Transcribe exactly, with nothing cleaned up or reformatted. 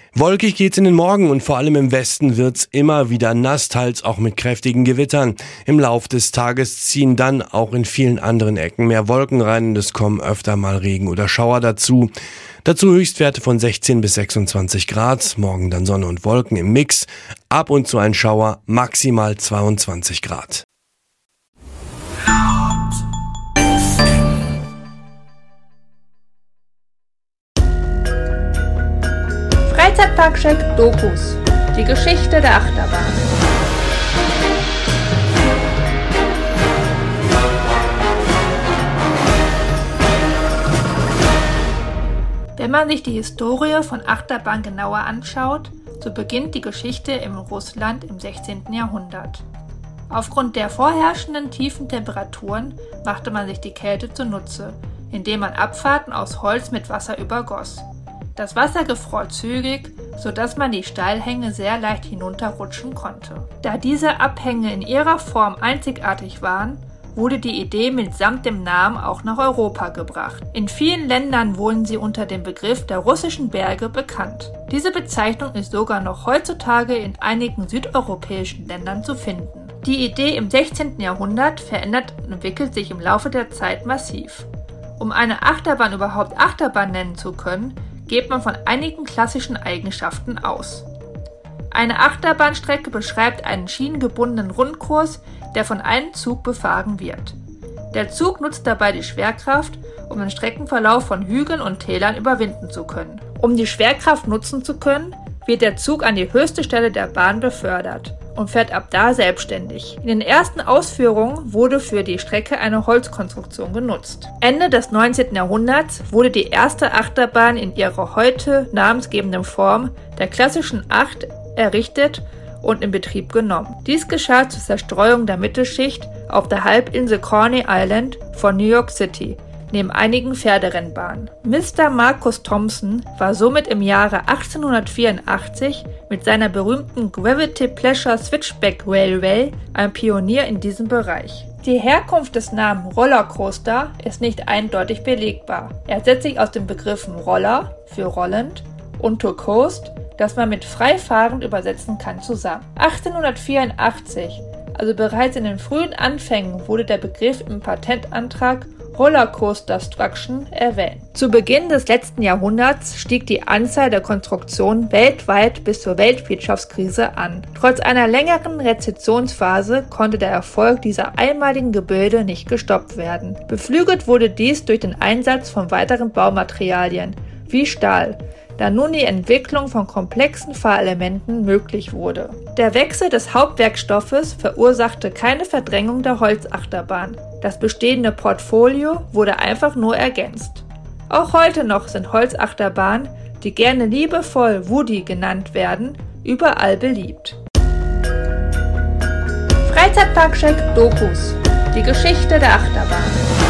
Wolkig geht's in den Morgen und vor allem im Westen wird's immer wieder nass, teils auch mit kräftigen Gewittern. Im Lauf des Tages ziehen dann auch in vielen anderen Ecken mehr Wolken rein und es kommen öfter mal Regen oder Schauer dazu. Dazu Höchstwerte von sechzehn bis sechsundzwanzig Grad, morgen dann Sonne und Wolken im Mix, ab und zu ein Schauer, maximal zweiundzwanzig Grad. Freizeitpark-Check Dokus. Die Geschichte der Achterbahn. Wenn man sich die Historie von Achterbahn genauer anschaut, so beginnt die Geschichte in Russland im sechzehnten Jahrhundert. Aufgrund der vorherrschenden tiefen Temperaturen machte man sich die Kälte zunutze, indem man Abfahrten aus Holz mit Wasser übergoss. Das Wasser gefror zügig, sodass man die Steilhänge sehr leicht hinunterrutschen konnte. Da diese Abhänge in ihrer Form einzigartig waren, wurde die Idee mitsamt dem Namen auch nach Europa gebracht. In vielen Ländern wurden sie unter dem Begriff der russischen Berge bekannt. Diese Bezeichnung ist sogar noch heutzutage in einigen südeuropäischen Ländern zu finden. Die Idee im sechzehnten Jahrhundert verändert und entwickelt sich im Laufe der Zeit massiv. Um eine Achterbahn überhaupt Achterbahn nennen zu können, geht man von einigen klassischen Eigenschaften aus. Eine Achterbahnstrecke beschreibt einen schienengebundenen Rundkurs, der von einem Zug befahren wird. Der Zug nutzt dabei die Schwerkraft, um den Streckenverlauf von Hügeln und Tälern überwinden zu können. Um die Schwerkraft nutzen zu können, wird der Zug an die höchste Stelle der Bahn befördert und fährt ab da selbstständig. In den ersten Ausführungen wurde für die Strecke eine Holzkonstruktion genutzt. Ende des neunzehnten Jahrhunderts wurde die erste Achterbahn in ihrer heute namensgebenden Form, der klassischen Acht, errichtet und in Betrieb genommen. Dies geschah zur Zerstreuung der Mittelschicht auf der Halbinsel Coney Island von New York City, neben einigen Pferderennbahnen. Mister Marcus Thompson war somit im Jahre achtzehnhundertvierundachtzig mit seiner berühmten Gravity Pleasure Switchback Railway ein Pionier in diesem Bereich. Die Herkunft des Namens Rollercoaster ist nicht eindeutig belegbar. Er setzt sich aus den Begriffen Roller für rollend und to coast, das man mit freifahrend übersetzen kann, zusammen. achtzehnhundertvierundachtzig, also bereits in den frühen Anfängen, wurde der Begriff im Patentantrag Rollercoaster-Struction erwähnt. Zu Beginn des letzten Jahrhunderts stieg die Anzahl der Konstruktionen weltweit bis zur Weltwirtschaftskrise an. Trotz einer längeren Rezessionsphase konnte der Erfolg dieser einmaligen Gebilde nicht gestoppt werden. Beflügelt wurde dies durch den Einsatz von weiteren Baumaterialien, wie Stahl, da nun die Entwicklung von komplexen Fahrelementen möglich wurde. Der Wechsel des Hauptwerkstoffes verursachte keine Verdrängung der Holzachterbahn. Das bestehende Portfolio wurde einfach nur ergänzt. Auch heute noch sind Holzachterbahnen, die gerne liebevoll Woody genannt werden, überall beliebt. Freizeitpark-Check Dokus. Die Geschichte der Achterbahn.